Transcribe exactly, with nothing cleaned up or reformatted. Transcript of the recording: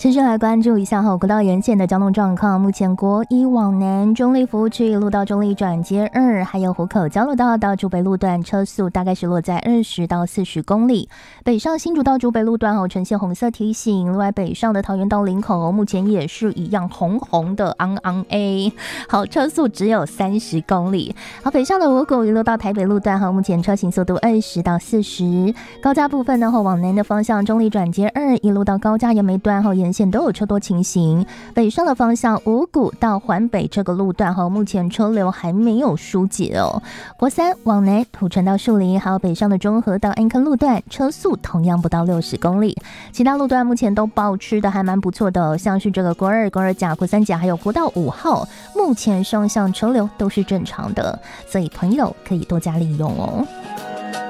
持续来关注一下国道沿线的交通状况。目前国一往南中立服务区路到中立转接二，还有湖口交流道到竹北路段车速大概是落在二十到四十公里。北上新竹到竹北路段哦，呈现红色提醒。另外北上的桃园到林口目前也是一样红红的昂昂 A， 好，车速只有三十公里。好，北上的五股一路到台北路段哈，目前车行速度二十到四十。高架部分呢，往南的方向中立转接二一路到高架延眉段后沿线都有车多情形。北上的方向五股到环北这个路段后，目前车流还没有疏解哦。国三往南土城到树林，还有北上的中和到安坑路段，车速同样不到六十公里。其他路段目前都保持的还蛮不错的、哦，像是这个国二、国二甲、国三甲还有国道五号，目前双向车流都是正常的，所以朋友可以多加利用哦。